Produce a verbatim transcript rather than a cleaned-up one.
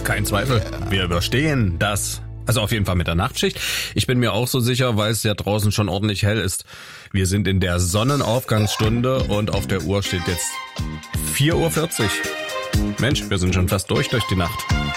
Kein Zweifel. Wir überstehen das. Also auf jeden Fall mit der Nachtschicht. Ich bin mir auch so sicher, weil es ja draußen schon ordentlich hell ist. Wir sind in der Sonnenaufgangsstunde und auf der Uhr steht jetzt vier Uhr vierzig. Mensch, wir sind schon fast durch durch die Nacht.